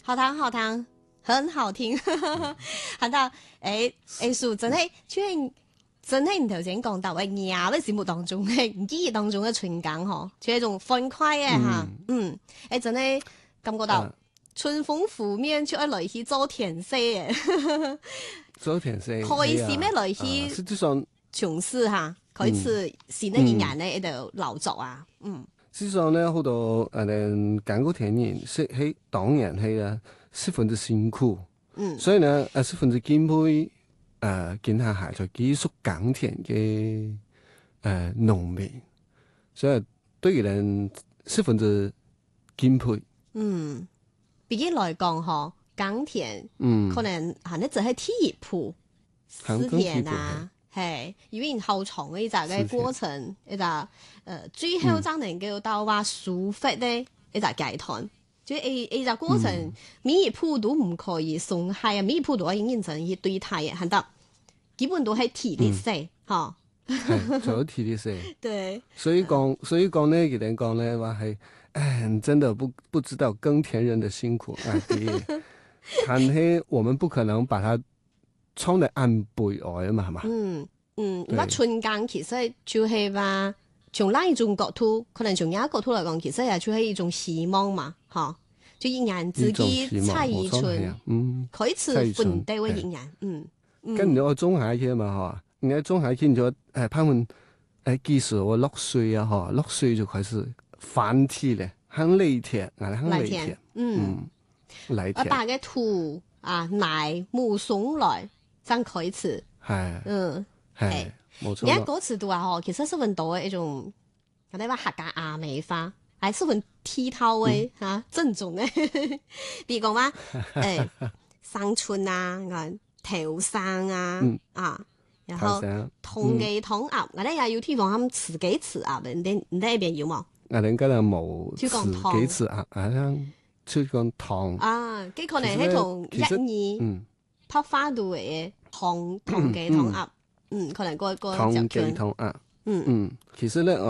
好聽，好聽，很好聽。喊到數真係，真係你頭先講到嘅亞嘅節目當中嘅記憶當中嘅情感嗬，就係一種歡快嘅嚇，真係感覺到春風拂面就愛來去做甜食嘅， 做甜食開始咩來去？ 實際上從事嚇，開始新嘅一年咧，喺度勞作啊， 實際上咧好多干過田人係當然係啊，十分之辛苦，所以呢十分之敬佩見下係在繼續耕田嘅農民，所以對於人十分之敬佩。 比起來講嗬，耕田可能行得就係第一步施田啊，係因為好長嘅一隻嘅過程，一隻最後才能夠到話收穫咧一隻階段，即係一隻過程每一步都唔可以鬆懈啊，每一步都要認真去對待嘅，行得基本都係體力活嚇， 係做體力活。 對， 所以講呢，有人講呢話係。真的不知道耕田人的辛苦啊！但係我們不可能把它衝得按背外啊嘛，係嘛？ 咁春耕其實就係話從另一種角度，可能從另一個角度嚟講，其實係就係一種希望嘛，嚇！就一年自己蔡宜春，開始奮鬥嘅一年， 跟住我種下去嘛，嚇！而家種下去咗他們幾時我6歲啊，嚇，6歲就開始。翻田咧，響犁田，響犁田，犁田。 我把個土泥木鬆來，先開始。 係，係，冇錯。 而家嗰次度啊，其實十分多嘅一種，我哋話客家亞美化，係十分剔透嘅嚇，正宗嘅。譬如講話生春啊，頭生啊，然後同雞同鴨，我哋又要提防佢自己吃鴨，你呢邊有冇？ 我哋今日冇自己吃鴨，出講糖佢可能係同一二拍花度嘅糖雞糖鴨，可能個糖雞糖鴨，其實咧。